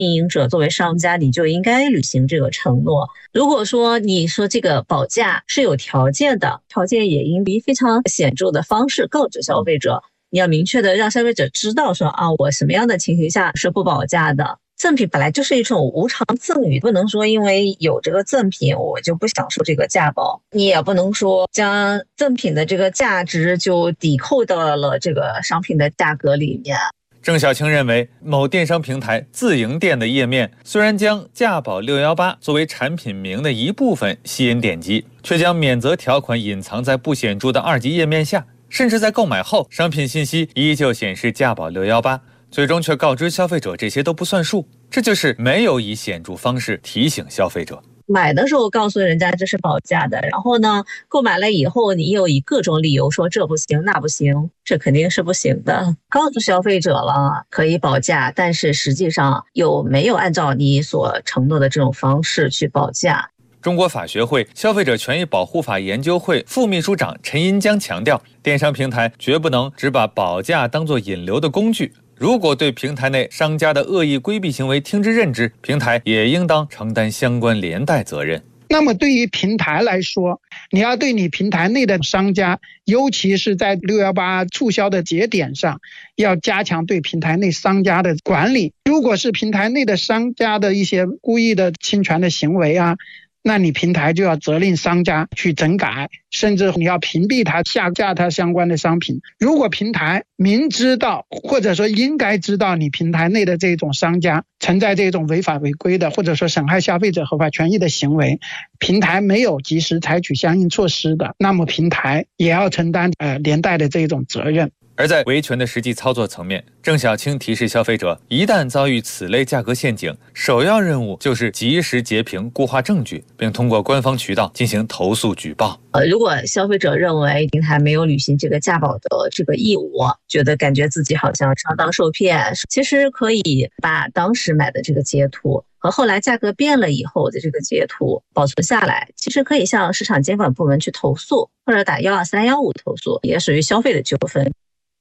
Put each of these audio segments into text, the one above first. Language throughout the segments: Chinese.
运营者作为商家，你就应该履行这个承诺。如果说你说这个保价是有条件的，条件也应以非常显著的方式告知消费者，你要明确的让消费者知道说我什么样的情形下是不保价的。赠品本来就是一种无偿赠与，不能说因为有这个赠品我就不享受这个价保，你也不能说将赠品的这个价值就抵扣到了这个商品的价格里面。 郑小青认为，某电商平台自营店的页面虽然将价保618作为产品名的一部分吸引点击，却将免责条款隐藏在不显著的二级页面下，甚至在购买后商品信息依旧显示价保618，最终却告知消费者这些都不算数，这就是没有以显著方式提醒消费者。 买的时候告诉人家这是保价的，然后呢，购买了以后你又以各种理由说这不行那不行，这肯定是不行的。告诉消费者了可以保价，但是实际上又没有按照你所承诺的这种方式去保价。 中国法学会消费者权益保护法研究会副秘书长陈银江强调，电商平台绝不能只把保价当作引流的工具，如果对平台内商家的恶意规避行为听之任之，平台也应当承担相关连带责任。 那么对于平台来说，你要对你平台内的商家，尤其是在618促销的节点上，要加强对平台内商家的管理。如果是平台内的商家的一些故意的侵权的行为那你平台就要责令商家去整改，甚至你要屏蔽他，下架他相关的商品。如果平台明知道或者说应该知道你平台内的这种商家存在这种违法违规的或者说损害消费者合法权益的行为，平台没有及时采取相应措施的，那么平台也要承担连带的这种责任。 而在维权的实际操作层面，郑小青提示消费者，一旦遭遇此类价格陷阱，首要任务就是及时截屏固化证据，并通过官方渠道进行投诉举报。 如果消费者认为平台没有履行这个价保的这个义务，感觉自己好像上当受骗，其实可以把当时买的这个截图和后来价格变了以后的这个截图保存下来，其实可以向市场监管部门去投诉，或者打12315投诉，也属于消费的纠纷。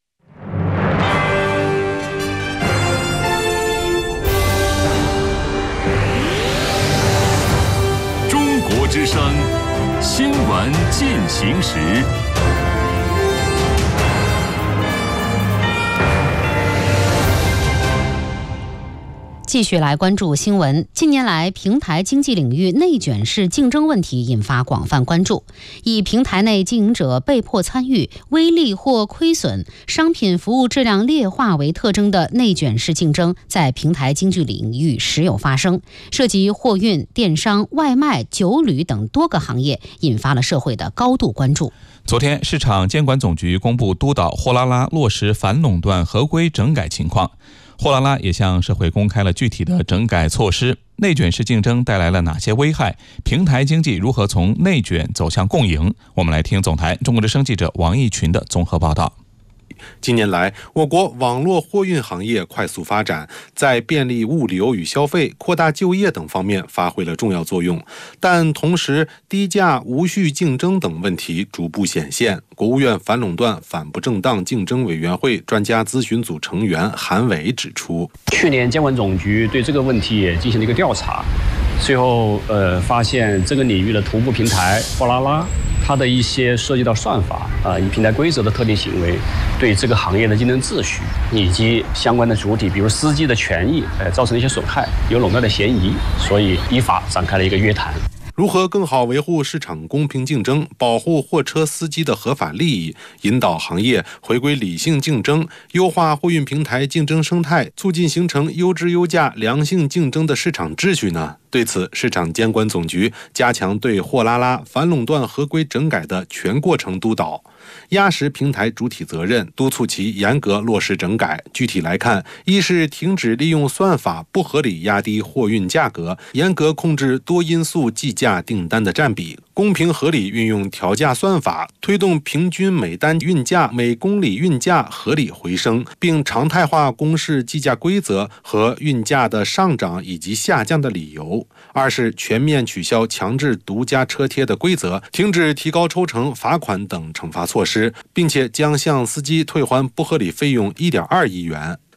中国之声新闻进行时。 继续来关注新闻。近年来，平台经济领域内卷式竞争问题引发广泛关注。以平台内经营者被迫参与、微利或亏损、商品服务质量劣化为特征的内卷式竞争，在平台经济领域时有发生，涉及货运、电商、外卖、酒旅等多个行业，引发了社会的高度关注。 昨天，市场监管总局公布督导货拉拉落实反垄断合规整改情况。货拉拉也向社会公开了具体的整改措施，内卷式竞争带来了哪些危害？平台经济如何从内卷走向共赢？我们来听总台中国之声记者王义群的综合报道。 近年来，我国网络货运行业快速发展，在便利物流与消费、扩大就业等方面发挥了重要作用。但同时，低价、无序竞争等问题逐步显现。国务院反垄断反不正当竞争委员会专家咨询组成员韩伟指出， 去年监管总局对这个问题也进行了一个调查，最后发现这个领域的头部平台货拉拉，它的一些涉及到算法以平台规则的特定行为，对这个行业的竞争秩序以及相关的主体，比如司机的权益，造成了一些损害，有垄断的嫌疑，所以依法展开了一个约谈。 如何更好维护市场公平竞争，保护货车司机的合法利益，引导行业回归理性竞争，优化货运平台竞争生态，促进形成优质优价良性竞争的市场秩序呢？对此，市场监管总局加强对货拉拉反垄断合规整改的全过程督导，压实平台主体责任，督促其严格落实整改。具体来看，一是停止利用算法不合理压低货运价格，严格控制多因素计价订单的占比，公平合理运用调价算法，推动平均每单运价、每公里运价合理回升，并常态化公示计价规则和运价的上涨以及下降的理由。二是全面取消强制独家车贴的规则，停止提高抽成、罚款等惩罚措施，并且将向司机退还不合理费用1.2亿元。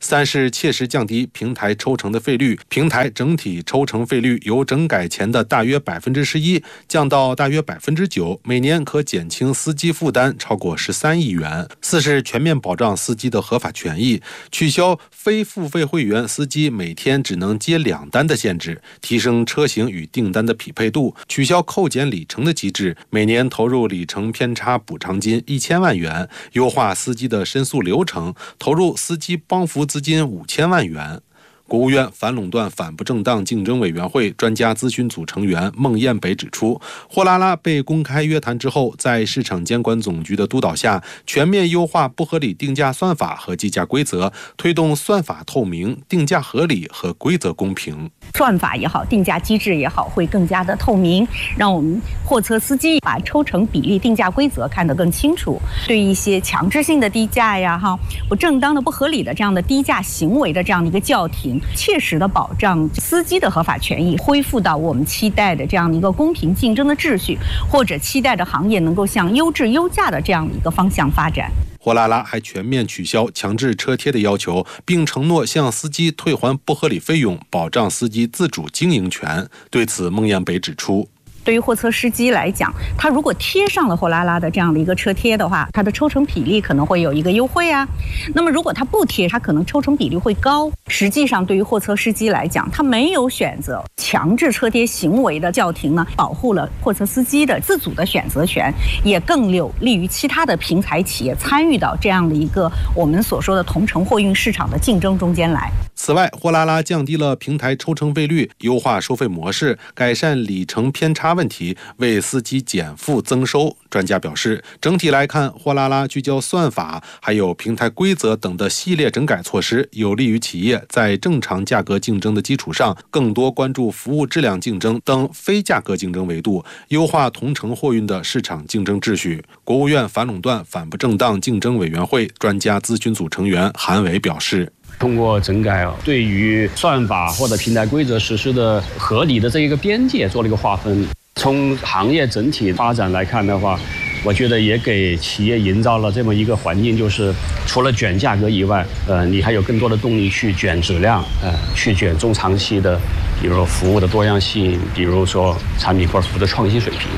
3是切实降低平台抽成的费率，平台整体抽成费率由整改前的大约11%降到大约9%，每年可减轻司机负担超过13亿元。4是全面保障司机的合法权益，取消非付费会员司机每天只能接2单的限制，提升车型与订单的匹配度，取消扣减里程的机制，每年投入里程偏差补偿金1000万元，优化司机的申诉流程，投入司机帮扶资金5000万元。国务院反垄断反不正当竞争委员会专家咨询组成员孟燕北指出，货拉拉被公开约谈之后，在市场监管总局的督导下，全面优化不合理定价算法和计价规则，推动算法透明、定价合理和规则公平。 算法也好，定价机制也好，会更加的透明，让我们货车司机把抽成比例、定价规则看得更清楚。对一些强制性的低价呀、不正当的、不合理的这样的低价行为的这样的一个叫停，切实的保障司机的合法权益，恢复到我们期待的这样的一个公平竞争的秩序，或者期待的行业能够向优质优价的这样的一个方向发展。 货拉拉还全面取消强制车贴的要求，并承诺向司机退还不合理费用，保障司机自主经营权。对此，孟燕北指出， 对于货车司机来讲，他如果贴上了货拉拉的这样的一个车贴的话，他的抽成比例可能会有一个优惠啊。那么如果他不贴，他可能抽成比例会高。实际上，对于货车司机来讲，他没有选择强制车贴行为的叫停呢，保护了货车司机的自主的选择权，也更有利于其他的平台企业参与到这样的一个我们所说的同城货运市场的竞争中间来。 此外，货拉拉降低了平台抽成费率，优化收费模式，改善里程偏差问题，为司机减负增收。专家表示，整体来看，货拉拉聚焦算法还有平台规则等的系列整改措施，有利于企业在正常价格竞争的基础上，更多关注服务质量竞争等非价格竞争维度，优化同城货运的市场竞争秩序。国务院反垄断反不正当竞争委员会专家咨询组成员韩伟表示， 通过整改，对于算法或者平台规则实施的合理的这一个边界做了一个划分。从行业整体发展来看的话，我觉得也给企业营造了这么一个环境，就是除了卷价格以外，你还有更多的动力去卷质量，去卷中长期的，比如说服务的多样性，比如说产品或者服务的创新水平。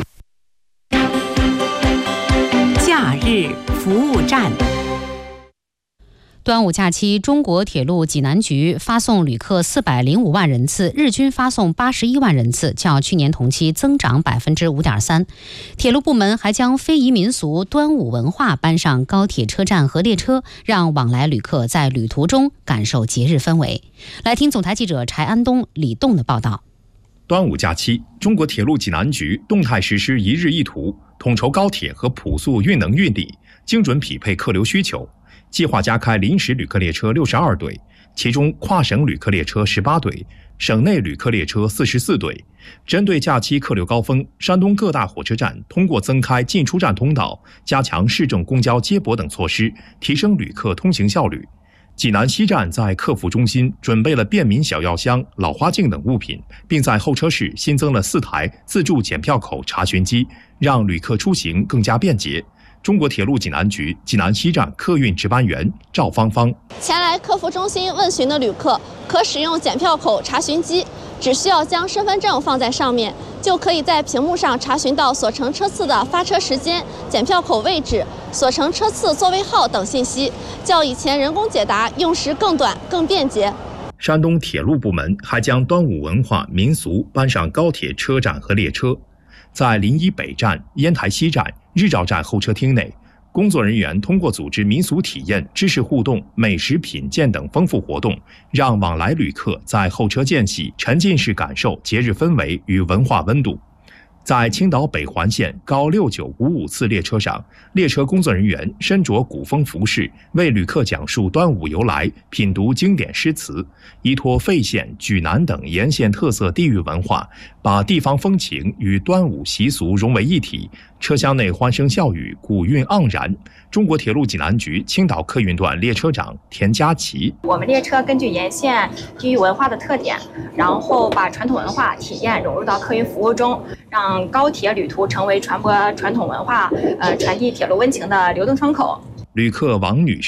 假日服务站。 端午假期，中国铁路济南局发送旅客405万人次，日均发送81万人次，较去年同期增长5.3%。铁路部门还将非遗民俗端午文化搬上高铁车站和列车，让往来旅客在旅途中感受节日氛围。来听总台记者柴安东、李栋的报道。 端午假期，中国铁路济南局动态实施一日一图，统筹高铁和普速运能运力，精准匹配客流需求。计划加开临时旅客列车62对，其中跨省旅客列车18对，省内旅客列车44对。针对假期客流高峰，山东各大火车站通过增开进出站通道，加强市政公交接驳等措施，提升旅客通行效率。济南西站在客服中心准备了便民小药箱、老花镜等物品，并在候车室新增了4台自助检票口查询机，让旅客出行更加便捷。中国铁路济南局济南西站客运值班员赵芳芳： 前来客服中心问询的旅客可使用检票口查询机，只需要将身份证放在上面，就可以在屏幕上查询到所乘车次的发车时间、检票口位置、所乘车次座位号等信息，较以前人工解答用时更短、更便捷。 山东铁路部门还将端午文化民俗搬上高铁车站和列车。在临沂北站、烟台西站、日照站候车厅内，工作人员通过组织民俗体验、知识互动、美食品鉴等丰富活动，让往来旅客在候车间隙沉浸式感受节日氛围与文化温度。在青岛北环线高6955次列车上，列车工作人员身着古风服饰，为旅客讲述端午由来，品读经典诗词，依托费县、莒南等沿线特色地域文化，把地方风情与端午习俗融为一体。车厢内欢声笑语，古韵盎然。中国铁路济南局青岛客运段列车长田佳琪： 我们列车根据沿线地域文化的特点，然后把传统文化体验融入到客运服务中，让高铁旅途成为传播传统文化、传递铁路温情的流动窗口。 旅客王女士：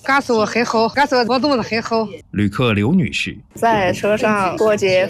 告诉我很好，告诉我肚子很好。 旅客刘女士在车上过节